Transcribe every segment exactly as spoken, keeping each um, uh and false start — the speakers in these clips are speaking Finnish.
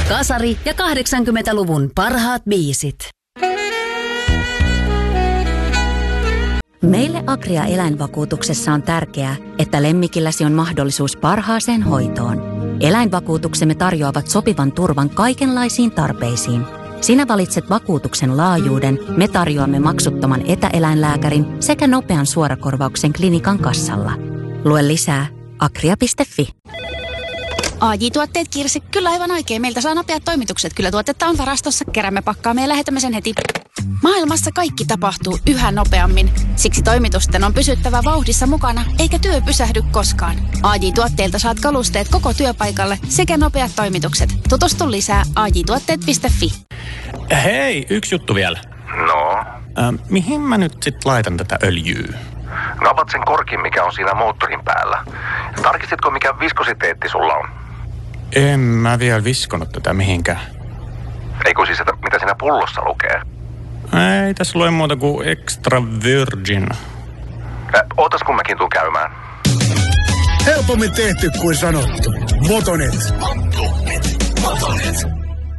Kasari ja kahdeksankymmentäluvun parhaat biisit. Meille Agria eläinvakuutuksessa on tärkeää, että lemmikilläsi on mahdollisuus parhaaseen hoitoon. Eläinvakuutuksemme tarjoavat sopivan turvan kaikenlaisiin tarpeisiin. Sinä valitset vakuutuksen laajuuden, me tarjoamme maksuttoman etäeläinlääkärin sekä nopean suorakorvauksen klinikan kassalla. Lue lisää agria piste fi. A J-tuotteet, Kirsi. Kyllä aivan oikein. Meiltä saa nopeat toimitukset. Kyllä tuotetta on varastossa. Keräämme pakkaamme ja lähetämme sen heti. Maailmassa kaikki tapahtuu yhä nopeammin. Siksi toimitusten on pysyttävä vauhdissa mukana, eikä työ pysähdy koskaan. A J-tuotteilta saat kalusteet koko työpaikalle sekä nopeat toimitukset. Tutustu lisää a j tuotteet piste fi. Hei, yksi juttu vielä. No? Äh, mihin mä nyt sit laitan tätä öljyä? No avat sen korkin, mikä on siinä moottorin päällä. Tarkistitko, mikä viskositeetti sulla on? En mä vielä viskonut tätä mihinkään. Eikö siis, että mitä siinä pullossa lukee? Ei tässä lue muuta kuin extra virgin. Äh, ootas kun mäkin tuun käymään. Helpommin tehty kuin sanottu. Motonet. Motonet. Motonet.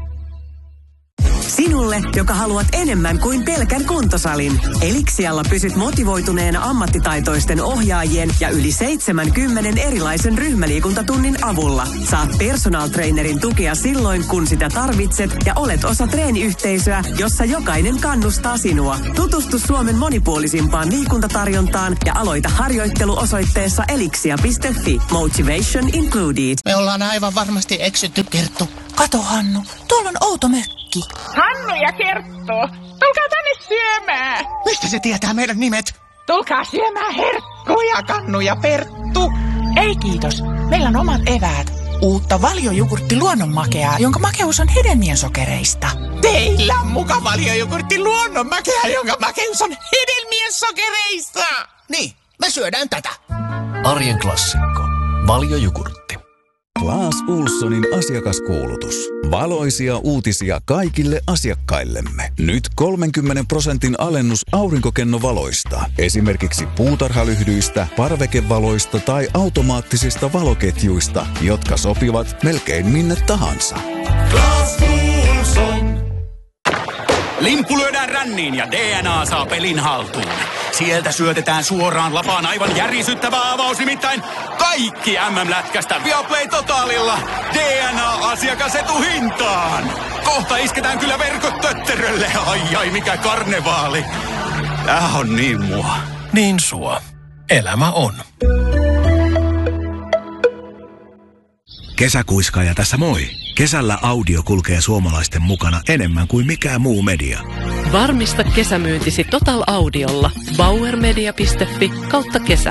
Sinulle, joka haluat enemmän kuin pelkän kuntosalin. Elixialla pysyt motivoituneena ammattitaitoisten ohjaajien ja yli seitsemänkymmenen erilaisen ryhmäliikuntatunnin avulla. Saat personal trainerin tukea silloin, kun sitä tarvitset ja olet osa treeniyhteisöä, jossa jokainen kannustaa sinua. Tutustu Suomen monipuolisimpaan liikuntatarjontaan ja aloita harjoittelu osoitteessa elixia piste fi. Motivation included. Me ollaan aivan varmasti eksytty, Kerttu. Kato, Hannu, tuolla on outo mökki. Hannu ja Kerttu, tulkaa tänne syömään. Mistä se tietää meidän nimet? Tulkaa syömään herkkuja, Kannu ja Perttu. Ei kiitos, meillä on omat eväät. Uutta valiojogurtti luonnonmakeaa, jonka makeus on hedelmien sokereista. Teillä on muka valiojogurtti luonnonmakeaa, jonka makeus on hedelmien sokereista. Niin, me syödään tätä. Arjen klassikko. Valiojogurtti. Clas Ohlsonin asiakaskuulutus. Valoisia uutisia kaikille asiakkaillemme. Nyt kolmenkymmenen prosentin alennus aurinkokennovaloista. Esimerkiksi puutarhalyhdyistä, parvekevaloista tai automaattisista valoketjuista, jotka sopivat melkein minne tahansa. Clas Ohlson. Limppu lyödään ränniin ja D N A saa pelin haltuun. Sieltä syötetään suoraan lapaan aivan järisyttävä avaus, nimittäin kaikki M M-lätkästä Viaplay Totalilla D N A-asiakasetuhintaan. Kohta isketään kyllä verkot tötterölle. Ai ai, mikä karnevaali. Tää on niin mua. Niin sua. Elämä on. Kesäkuiskaaja tässä moi. Kesällä audio kulkee suomalaisten mukana enemmän kuin mikään muu media. Varmista kesämyyntisi Total Audiolla. bauermedia piste fi kautta kesä.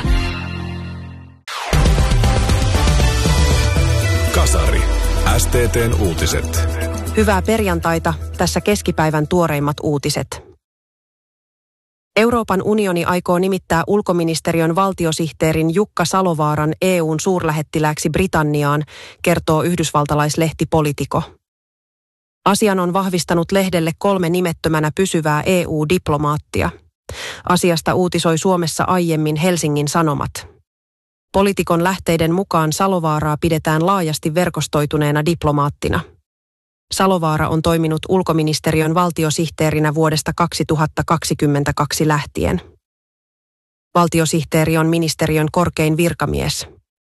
Kasari. S T T:n uutiset. Hyvää perjantaita. Tässä keskipäivän tuoreimmat uutiset. Euroopan unioni aikoo nimittää ulkoministeriön valtiosihteerin Jukka Salovaaran E U:n suurlähettilääksi Britanniaan, kertoo yhdysvaltalaislehti Politico. Asian on vahvistanut lehdelle kolme nimettömänä pysyvää E U-diplomaattia. Asiasta uutisoi Suomessa aiemmin Helsingin Sanomat. Politikon lähteiden mukaan Salovaaraa pidetään laajasti verkostoituneena diplomaattina. Salovaara on toiminut ulkoministeriön valtiosihteerinä vuodesta kaksituhattakaksikymmentäkaksi lähtien. Valtiosihteeri on ministeriön korkein virkamies.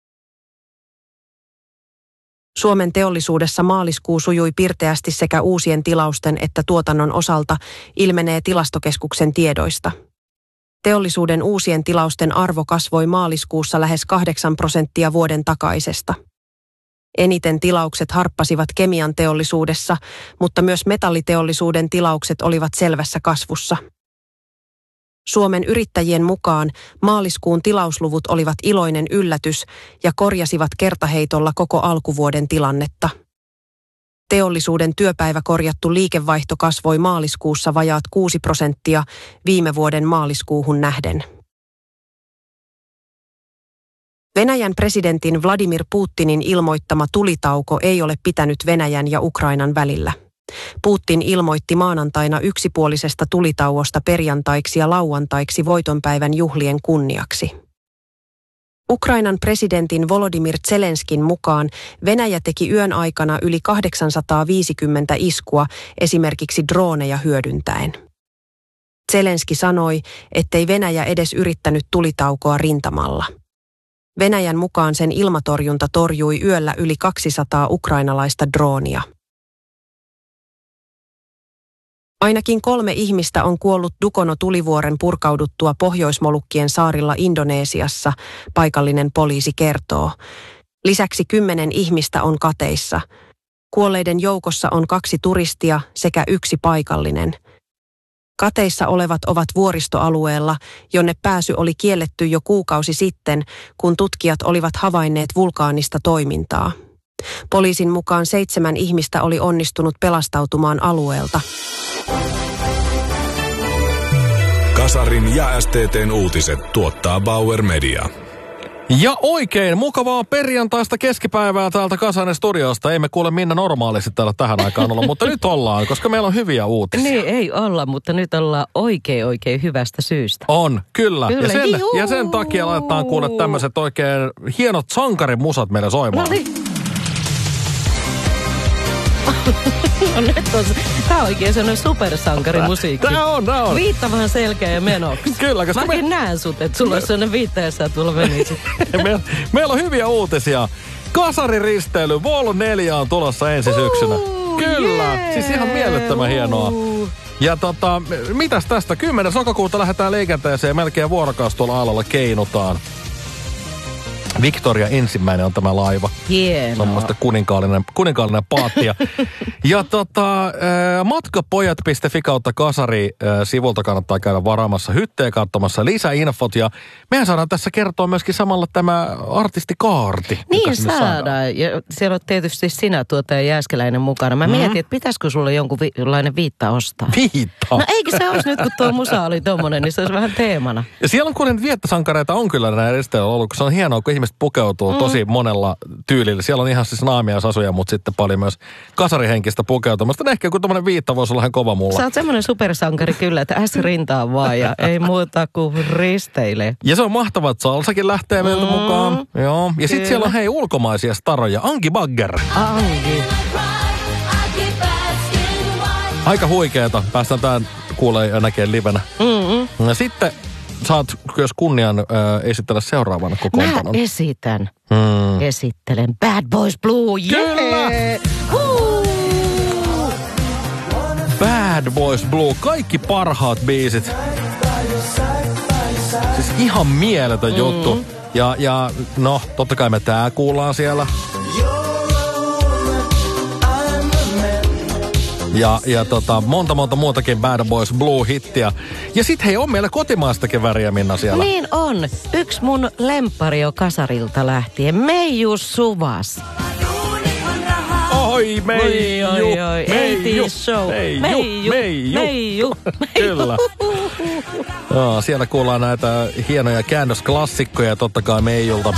Suomen teollisuudessa maaliskuu sujui pirteästi sekä uusien tilausten että tuotannon osalta, ilmenee Tilastokeskuksen tiedoista. Teollisuuden uusien tilausten arvo kasvoi maaliskuussa lähes kahdeksan prosenttia vuoden takaisesta. Eniten tilaukset harppasivat kemian teollisuudessa, mutta myös metalliteollisuuden tilaukset olivat selvässä kasvussa. Suomen yrittäjien mukaan maaliskuun tilausluvut olivat iloinen yllätys ja korjasivat kertaheitolla koko alkuvuoden tilannetta. Teollisuuden työpäiväkorjattu liikevaihto kasvoi maaliskuussa vajaat kuusi prosenttia viime vuoden maaliskuuhun nähden. Venäjän presidentin Vladimir Putinin ilmoittama tulitauko ei ole pitänyt Venäjän ja Ukrainan välillä. Putin ilmoitti maanantaina yksipuolisesta tulitauosta perjantaiksi ja lauantaiksi voitonpäivän juhlien kunniaksi. Ukrainan presidentin Volodymyr Zelenskin mukaan Venäjä teki yön aikana yli kahdeksansataaviisikymmentä iskua esimerkiksi drooneja hyödyntäen. Zelenski sanoi, ettei Venäjä edes yrittänyt tulitaukoa rintamalla. Venäjän mukaan sen ilmatorjunta torjui yöllä yli kaksisataa ukrainalaista droonia. Ainakin kolme ihmistä on kuollut Dukono-tulivuoren purkauduttua Pohjoismolukkien saarilla Indonesiassa, paikallinen poliisi kertoo. Lisäksi kymmenen ihmistä on kateissa. Kuolleiden joukossa on kaksi turistia sekä yksi paikallinen. Kateissa olevat ovat vuoristoalueella, jonne pääsy oli kielletty jo kuukausi sitten, kun tutkijat olivat havainneet vulkaanista toimintaa. Poliisin mukaan seitsemän ihmistä oli onnistunut pelastautumaan alueelta. Kasarin ja S T T:n uutiset tuottaa Bauer Media. Ja oikein mukavaa perjantaista keskipäivää täältä Kasarin studiosta. Ei me kuule Minna normaalisti täällä tähän aikaan olla, mutta nyt ollaan, koska meillä on hyviä uutisia. Niin, ei olla, mutta nyt ollaan oikein oikein hyvästä syystä. On, kyllä. kyllä. Ja, sen, ja sen takia laitetaan kuule tämmöiset oikein hienot sankarimusat meille soimaan. No niin. No nyt on, tää on oikein sellainen supersankarimusiikki. Tää on, tää on. Viittavan selkeä ja menoksi. Kyllä, koska Mäkin me... näen sut, että sulla on sellainen viitta ja sä tuolla venisit. Meillä meillä on hyviä uutisia. Kasariristeily Vol neljä on tulossa ensi syksynä. Uh, Kyllä, yeah. Siis ihan mielettömän hienoa. Ja tota, mitäs tästä? kymmenes lokakuuta lähdetään liikenteeseen, melkein vuorokausi tuolla alalla keinutaan. Victoria ensimmäinen on tämä laiva. Hienoa. Semmoista kuninkaallinen, kuninkaallinen paattia. Ja tota, matkapojat piste fi kautta kasari sivulta kannattaa käydä varaamassa hyttejä, katsomassa lisäinfot. Ja mehän saadaan tässä kertoa myöskin samalla tämä artistikaarti. Niin saadaan. saadaan. Ja siellä on tietysti sinä tuota ja Jääskeläinen mukana. Mä mm. mietin, että pitäisikö sulla jonkunlainen viitta ostaa. Viitta? No eikö se olisi nyt, kun tuo musa oli tommonen, niin se olisi vähän teemana. Ja siellä on kuitenkin viettosankareita on kyllä näin risteillä ollut, kun se on hienoa, kun ihmiset pukeutuu mm. tosi monella tyylillä. Siellä on ihan siis naamiaisasuja, mutta sitten paljon myös kasarihenkistä pukeutumista. Ehkä kun tommonen viitta voisi olla ihan kova mulla. Sä oot semmoinen supersankari kyllä, että S-rintaan vaan ja ei muuta kuin risteile. Ja se on mahtavaa, että Salsakin lähtee meiltä mm. mukaan. Joo. Ja sitten siellä on hei ulkomaisia staroja. Anki Bagger. Anki. Aika huikeeta. Päästään tämän kuulee ja näkee livenä. Mm-hmm. Ja sitten saat myös kunnian äh, esitellä seuraavana kokoonpanon. Mä esitän. Mm. Esittelen Bad Boys Blue. Yeah. Kyllä! Uh. Bad Boys Blue. Kaikki parhaat biisit. Siis ihan mieletön mm. juttu. Ja, ja no, totta kai me tää kuullaan siellä. Ja, ja tota, monta monta muutakin Bad Boys Blue-hittiä. Ja sit hei, on meillä kotimaistakin väriä, Minna, siellä. Niin on. Yksi mun lemppari jo kasarilta lähtien. Meiju Suvas. Oi, Meiju, oi, oi, oi. Meiju, show. Meiju, Meiju, Meiju, Meiju. Kyllä. Joo, siellä kuullaan näitä hienoja käännösklassikkoja ja totta kai Meijulta.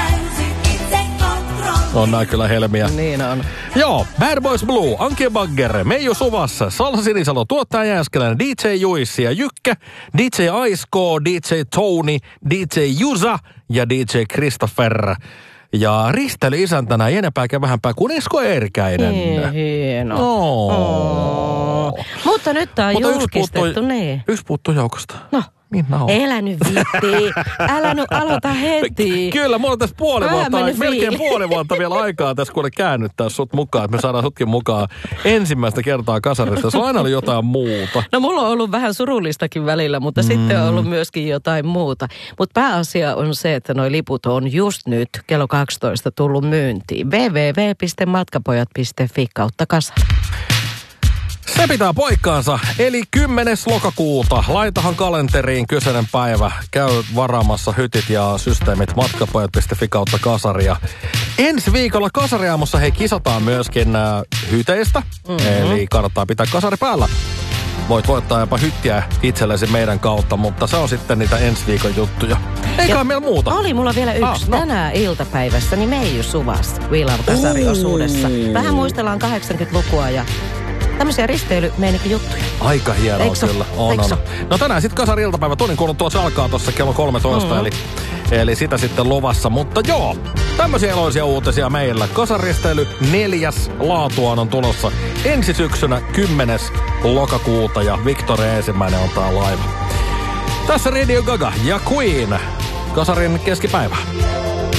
On nää kyllä helmiä. Niin on. Joo, Bad Boys Blue, Anki Bagger, Meiju Suvassa, Salsa Sinisalo, tuottaja Jääskeläinen, D J Juissi ja Jykkä, D J Aisko, D J Tony, D J Jusa ja D J Christopher. Ja risteily isäntänä ei enempääkään vähempää kuin Esko Eerikäinen. Niin, hieno. Oh. Oh. Mutta nyt tää on Mutta julkistettu, yksi puuttui, niin. Yksi puuttuu joukosta. No. Minna on. Elä nyt viitti. Älä nyt aloita heti. Kyllä, mulla on tässä puoli Älä vuotta, melkein puoli vuotta vielä aikaa tässä kuule käännyttää sut mukaan, että me saadaan sutkin mukaan ensimmäistä kertaa kasarista. Se on aina ollut jotain muuta. No mulla on ollut vähän surullistakin välillä, mutta mm. sitten on ollut myöskin jotain muuta. Mutta pääasia on se, että noi liput on just nyt kello kaksitoista tullut myyntiin. double-u double-u double-u piste matkapojat piste fi kautta kasari. Se pitää paikkaansa, eli kymmenes lokakuuta. Laitahan kalenteriin kyseinen päivä. Käy varaamassa hytit ja systeemit matkapojat piste fi kautta kasaria. Ensi viikolla kasariaamussa hei kisataan myöskin äh, hyteistä, mm-hmm. eli kannattaa pitää kasari päällä. Voit voittaa jopa hyttiä itsellesi meidän kautta, mutta se on sitten niitä ensi viikon juttuja. Eikä meillä muuta. Oli mulla vielä yksi. Ah, no. Tänään iltapäivässä, niin Meiju Suvas We Love -kasariosuudessa. Vähän muistellaan kahdeksankymmentälukua ja Tämmöisiä risteilymeininkin juttuja. Aika hienoa Eikö kyllä. On, on. No tänään sitten Kasari-iltapäivä. Tunnin kuluttua se alkaa tuossa kello kolmetoista. Mm. Eli, eli sitä sitten luvassa. Mutta joo, tämmöisiä eloisia uutisia meillä. Kasaristeily neljäs laatuaan on tulossa ensi syksynä kymmenes lokakuuta. Ja Victoria ensimmäinen on tää laiva. Tässä Radio Gaga ja Queen. Kasarin keskipäivä.